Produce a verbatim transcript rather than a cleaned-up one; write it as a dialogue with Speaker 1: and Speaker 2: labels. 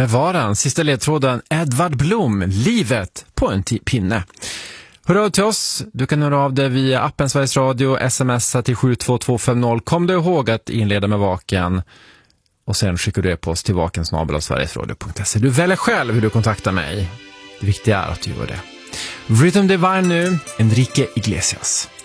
Speaker 1: där var den. Sista ledtråden, Edvard Blom, livet på en t- pinne. Hör av till oss. Du kan höra av dig via appen Sveriges Radio, smsa till sju två två fem noll. Kom du ihåg att inleda med Vaken. Och sen skickar du e-post till vaken snabel-a sverigesradio punkt se. Du väljer själv hur du kontaktar mig. Det viktiga är att du gör det. Rhythm Divine nu, Enrique Iglesias.